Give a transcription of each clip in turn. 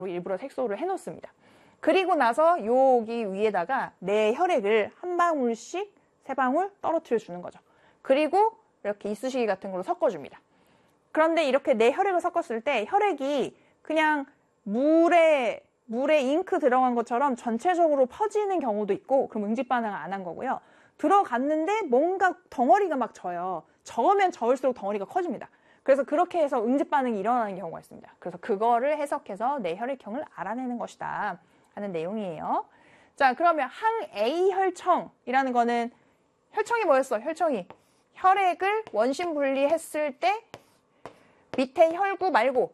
일부러 색소를 해놓습니다. 그리고 나서 여기 위에다가 내 혈액을 한 방울씩 세 방울 떨어뜨려 주는 거죠. 그리고 이렇게 이쑤시개 같은 걸로 섞어줍니다. 그런데 이렇게 내 혈액을 섞었을 때 혈액이 그냥 물에 잉크 들어간 것처럼 전체적으로 퍼지는 경우도 있고, 그럼 응집 반응을 안 한 거고요. 들어갔는데 뭔가 덩어리가 막 져요. 저으면 저을수록 덩어리가 커집니다. 그래서 그렇게 해서 응집 반응이 일어나는 경우가 있습니다. 그래서 그거를 해석해서 내 혈액형을 알아내는 것이다 하는 내용이에요. 자, 그러면 항A 혈청이라는 거는 혈청이 뭐였어? 혈청이 혈액을 원심 분리했을 때 밑에 혈구 말고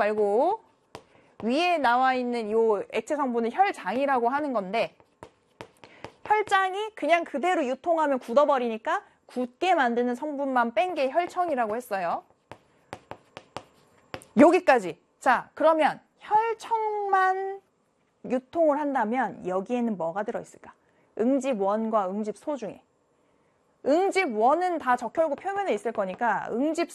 위에 나와 있는 이 액체 성분은 혈장이라고 하는 건데, 혈장이 그냥 그대로 유통하면 굳어버리니까 굳게 만드는 성분만 뺀 게 혈청이라고 했어요. 여기까지. 자, 그러면 혈청만 유통을 한다면 여기에는 뭐가 들어있을까? 응집원과 응집소 중에. 응집원은 다 적혈구 표면에 있을 거니까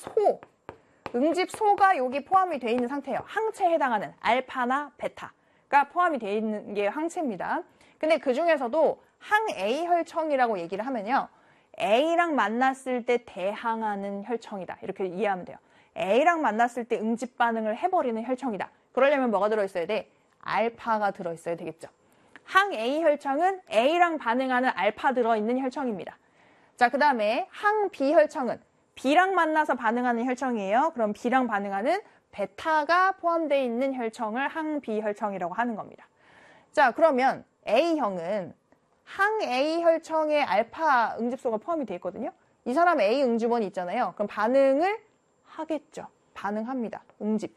응집소가 여기 포함이 되어 있는 상태예요. 항체에 해당하는 알파나 베타가 포함이 되어 있는 게 항체입니다. 근데 그 중에서도 항A 혈청이라고 얘기를 하면요, A랑 만났을 때 대항하는 혈청이다, 이렇게 이해하면 돼요. A랑 만났을 때 응집 반응을 해버리는 혈청이다. 그러려면 뭐가 들어있어야 돼? 알파가 들어있어야 되겠죠. 항A 혈청은 A랑 반응하는 알파 들어있는 혈청입니다. 자, 그 다음에 항B 혈청은 B랑 만나서 반응하는 혈청이에요. 그럼 B랑 반응하는 베타가 포함되어 있는 혈청을 항B 혈청이라고 하는 겁니다. 자, 그러면 A형은 항A 혈청에 알파 응집소가 포함이 되어 있거든요. 이 사람 A 응집원이 있잖아요. 그럼 반응을 하겠죠. 반응합니다. 응집.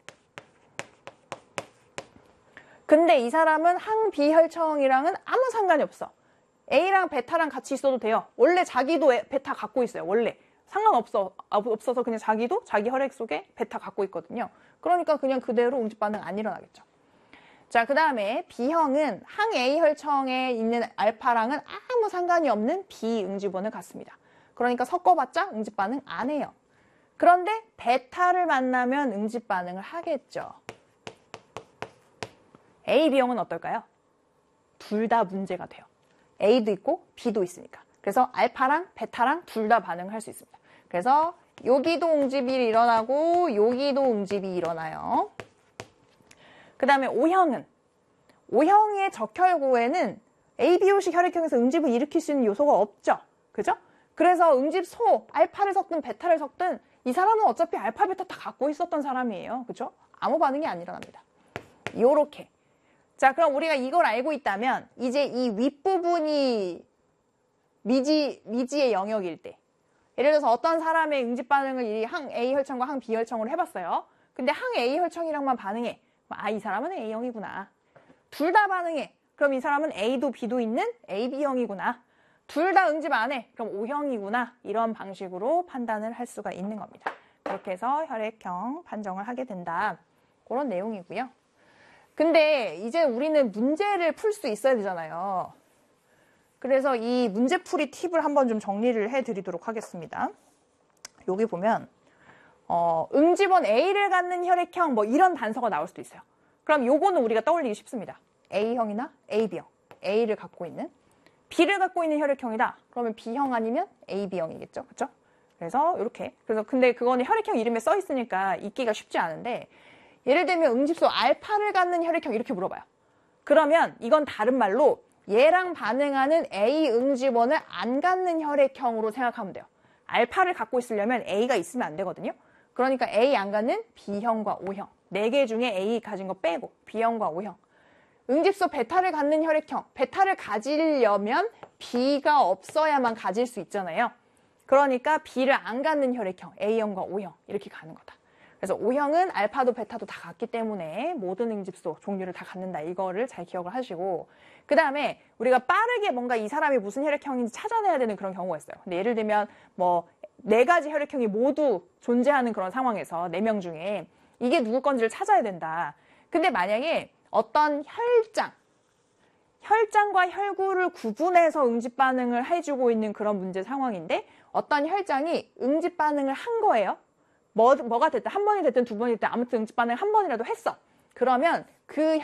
근데 이 사람은 항B 혈청이랑은 아무 상관이 없어. A랑 베타랑 같이 있어도 돼요. 원래 자기도 베타 갖고 있어요. 원래. 없어서 그냥 자기도 자기 혈액 속에 베타 갖고 있거든요. 그러니까 그냥 그대로 응집 반응 안 일어나겠죠. 자, 그 다음에 B형은 항A 혈청에 있는 알파랑은 아무 상관이 없는 B 응집원을 갖습니다. 그러니까 섞어봤자 응집 반응 안 해요. 그런데 베타를 만나면 응집 반응을 하겠죠. A, B형은 어떨까요? 둘 다 문제가 돼요. A도 있고 B도 있으니까. 그래서 알파랑 베타랑 둘 다 반응을 할 수 있습니다. 그래서 여기도 응집이 일어나고 여기도 응집이 일어나요. 그 다음에 O형의 적혈구에는 ABO식 혈액형에서 응집을 일으킬 수 있는 요소가 없죠. 그죠? 그래서 응집소, 알파를 섞든 베타를 섞든 이 사람은 어차피 알파, 베타 다 갖고 있었던 사람이에요. 그죠? 아무 반응이 안 일어납니다. 요렇게. 자, 그럼 우리가 이걸 알고 있다면 이제 이 윗부분이 미지의 영역일 때, 예를 들어서 어떤 사람의 응집 반응을 이 항A 혈청과 항B 혈청으로 해봤어요. 근데 항A 혈청이랑만 반응해. 아, 이 사람은 A형이구나. 둘 다 반응해. 그럼 이 사람은 A도 B도 있는 AB형이구나. 둘 다 응집 안 해. 그럼 O형이구나. 이런 방식으로 판단을 할 수가 있는 겁니다. 그렇게 해서 혈액형 판정을 하게 된다. 그런 내용이고요. 근데 이제 우리는 문제를 풀 수 있어야 되잖아요. 그래서 이 문제풀이 팁을 한번 좀 정리를 해드리도록 하겠습니다. 여기 보면 응집원 A를 갖는 혈액형 뭐 이런 단서가 나올 수도 있어요. 그럼 요거는 우리가 떠올리기 쉽습니다. A형이나 AB형. A를 갖고 있는, B를 갖고 있는 혈액형이다. 그러면 B형 아니면 AB형이겠죠. 그렇죠? 그래서 이렇게. 그래서 근데 그거는 혈액형 이름에 써 있으니까 읽기가 쉽지 않은데, 예를 들면 응집소 알파를 갖는 혈액형 이렇게 물어봐요. 그러면 이건 다른 말로 얘랑 반응하는 A 응집원을 안 갖는 혈액형으로 생각하면 돼요. 알파를 갖고 있으려면 A가 있으면 안 되거든요. 그러니까 A 안 갖는 B형과 O형. 4개 중에 A 가진 거 빼고 B형과 O형. 응집소 베타를 갖는 혈액형. 베타를 가지려면 B가 없어야만 가질 수 있잖아요. 그러니까 B를 안 갖는 혈액형. A형과 O형. 이렇게 가는 거다. 그래서 O형은 알파도 베타도 다 갖기 때문에 모든 응집소 종류를 다 갖는다. 이거를 잘 기억을 하시고, 그 다음에 우리가 빠르게 뭔가 이 사람이 무슨 혈액형인지 찾아내야 되는 그런 경우가 있어요. 근데 예를 들면 뭐 4가지 혈액형이 모두 존재하는 그런 상황에서 4명 중에 이게 누구 건지를 찾아야 된다. 근데 만약에 어떤 혈장과 혈구를 구분해서 응집 반응을 해주고 있는 그런 문제 상황인데, 어떤 혈장이 응집 반응을 한 거예요. 뭐가 됐든, 한 번이 됐든 두 번이 됐든 아무튼 응집 반응을 한 번이라도 했어. 그러면 그